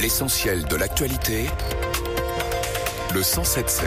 L'essentiel de l'actualité, le 107.7.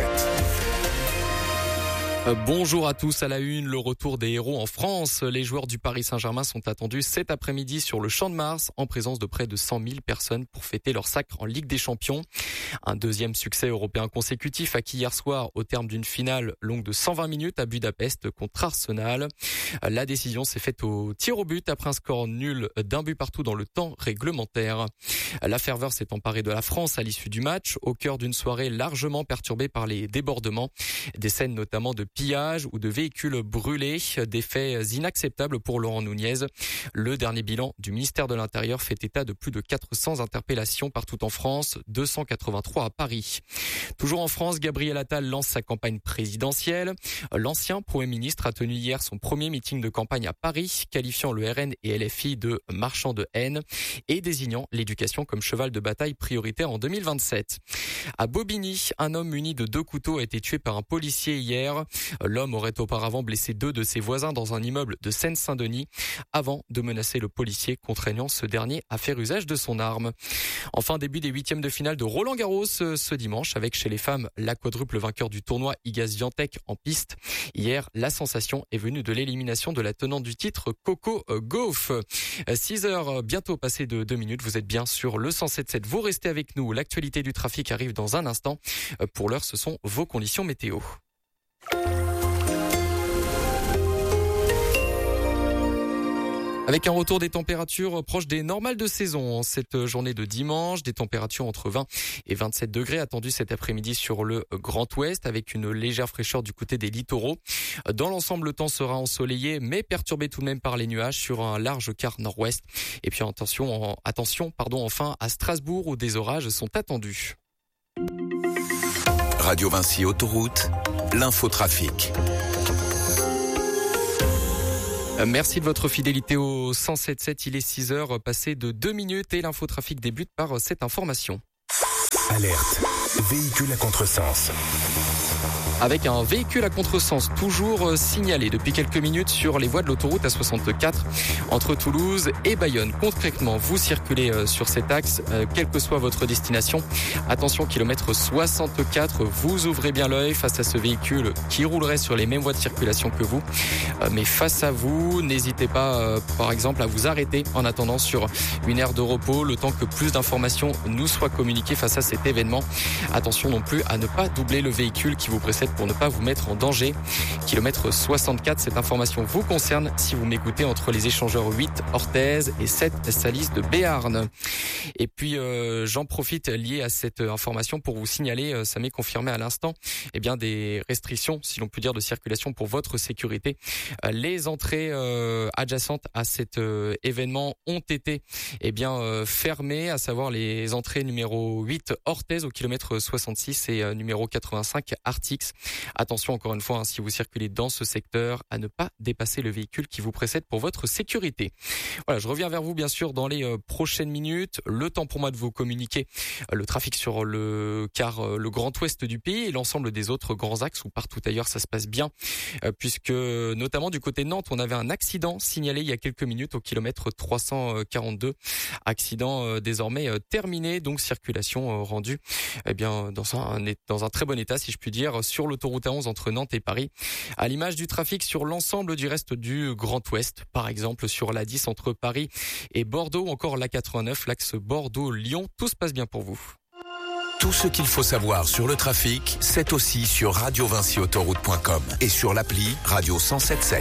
Bonjour à tous, à la une, le retour des héros en France. Les joueurs du Paris Saint-Germain sont attendus cet après-midi sur le Champ de Mars en présence de près de 100 000 personnes pour fêter leur sacre en Ligue des Champions. Un deuxième succès européen consécutif acquis hier soir au terme d'une finale longue de 120 minutes à Budapest contre Arsenal. La décision s'est faite au tir au but après un score nul d'un but partout dans le temps réglementaire. La ferveur s'est emparée de la France à l'issue du match, au cœur d'une soirée largement perturbée par les débordements. Des scènes notamment de pillage ou de véhicules brûlés, des faits inacceptables pour Laurent Nunez. Le dernier bilan du ministère de l'Intérieur fait état de plus de 400 interpellations partout en France, 283 à Paris. Toujours en France, Gabriel Attal lance sa campagne présidentielle. L'ancien Premier ministre a tenu hier son premier meeting de campagne à Paris, qualifiant le RN et LFI de marchands de haine et désignant l'éducation comme cheval de bataille prioritaire en 2027. À Bobigny, un homme muni de 2 couteaux a été tué par un policier hier. L'homme aurait auparavant blessé 2 de ses voisins dans un immeuble de Seine-Saint-Denis avant de menacer le policier, contraignant ce dernier à faire usage de son arme. Enfin, début des 8e de finale de Roland-Garros ce dimanche avec chez les femmes la quadruple vainqueur du tournoi Iga Swiatek en piste. Hier, la sensation est venue de l'élimination de la tenante du titre Coco Gauff. 6 heures bientôt passées de 2 minutes. Vous êtes bien sur le 107.7. Vous restez avec nous. L'actualité du trafic arrive dans un instant. Pour l'heure, ce sont vos conditions météo. Avec un retour des températures proches des normales de saison. Cette journée de dimanche, des températures entre 20 et 27 degrés attendues cet après-midi sur le Grand Ouest avec une légère fraîcheur du côté des littoraux. Dans l'ensemble, le temps sera ensoleillé mais perturbé tout de même par les nuages sur un large quart nord-ouest. Et puis attention, enfin à Strasbourg où des orages sont attendus. Radio Vinci Autoroute, l'infotrafic. Merci de votre fidélité au 107.7. Il est 6 heures passées de 2 minutes et l'infotrafic débute par cette information. Alerte. Véhicule à contresens. Avec un véhicule à contresens toujours signalé depuis quelques minutes sur les voies de l'autoroute A64 entre Toulouse et Bayonne. Concrètement, vous circulez sur cet axe, quelle que soit votre destination. Attention, kilomètre 64, vous ouvrez bien l'œil face à ce véhicule qui roulerait sur les mêmes voies de circulation que vous. Mais face à vous, n'hésitez pas, par exemple, à vous arrêter en attendant sur une aire de repos, le temps que plus d'informations nous soient communiquées face à cet événement. Attention non plus à ne pas doubler le véhicule qui vous précède pour ne pas vous mettre en danger. Kilomètre 64, cette information vous concerne si vous m'écoutez entre les échangeurs 8 Orthez et 7 Salis de Béarn. Et puis j'en profite lié à cette information pour vous signaler, ça m'est confirmé à l'instant, des restrictions, si l'on peut dire, de circulation pour votre sécurité. Les entrées adjacentes à cet événement ont été fermées, à savoir les entrées numéro 8 Orthez au kilomètre 66 et numéro 85 Artix. Attention encore une fois, si vous circulez dans ce secteur, à ne pas dépasser le véhicule qui vous précède pour votre sécurité. Voilà, je reviens vers vous bien sûr dans les prochaines minutes. Le temps pour moi de vous communiquer le trafic sur le Grand Ouest du pays et l'ensemble des autres grands axes où partout ailleurs ça se passe bien, puisque notamment du côté de Nantes, on avait un accident signalé il y a quelques minutes au kilomètre 342. Accident désormais terminé, donc circulation rendue dans un très bon état, si je puis dire, sur l'autoroute A11 entre Nantes et Paris. À l'image du trafic sur l'ensemble du reste du Grand Ouest, par exemple sur l'A10 entre Paris et Bordeaux, ou encore l'A89, l'axe Bordeaux-Lyon, tout se passe bien pour vous. Tout ce qu'il faut savoir sur le trafic, c'est aussi sur radiovinciautoroute.com et sur l'appli Radio 107.7.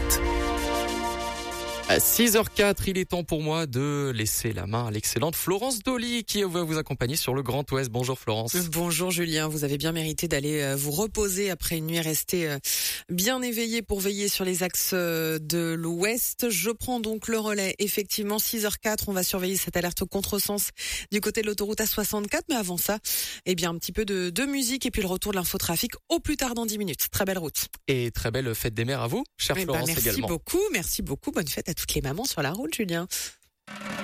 À 6h04, il est temps pour moi de laisser la main à l'excellente Florence Dolly qui va vous accompagner sur le Grand Ouest. Bonjour Florence. Bonjour Julien, vous avez bien mérité d'aller vous reposer après une nuit restée bien éveillée pour veiller sur les axes de l'Ouest. Je prends donc le relais. Effectivement, 6h04, on va surveiller cette alerte au contresens du côté de l'autoroute A64. Mais avant ça, un petit peu de musique et puis le retour de l'infotrafic au plus tard dans 10 minutes. Très belle route. Et très belle fête des mères à vous, chère Florence également. Merci beaucoup. Bonne fête à toutes les mamans sur la route, Julien.